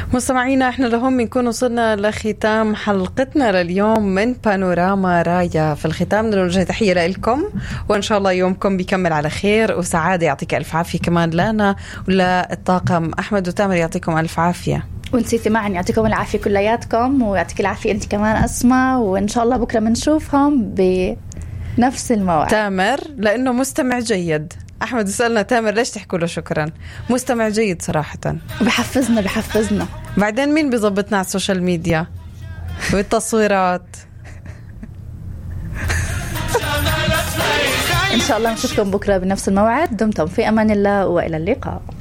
مستمعينا، احنا لهم بنكون وصلنا لختام حلقتنا لليوم من بانوراما رايا. في الختام نوجه تحية لكم، وإن شاء الله يومكم بيكمل على خير وسعادة. يعطيك ألف عافية كمان لنا وللطاقم أحمد وتامر، يعطيكم ألف عافية. ونسيتي معا يعطيكم العافية كلياتكم، ويعطيك العافية أنت كمان أسماء، وإن شاء الله بكرة بنشوفهم بنفس الموعد. تامر لأنه مستمع جيد. أحمد سألنا تامر ليش تحكوا له شكرا، مستمع جيد صراحة، بحفزنا. بعدين مين بيضبطنا على السوشيال ميديا والتصويرات؟ إن شاء الله نشوفكم بكرة بنفس الموعد. دمتم في أمان الله وإلى اللقاء.